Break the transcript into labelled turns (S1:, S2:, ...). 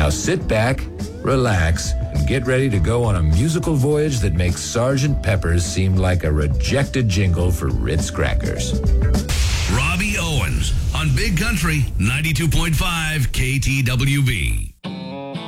S1: Now sit back, relax, and get ready to go on a musical voyage that makes Sgt. Pepper's seem like a rejected jingle for Ritz crackers.
S2: Robbie Owens on Big Country 92.5 KTWV.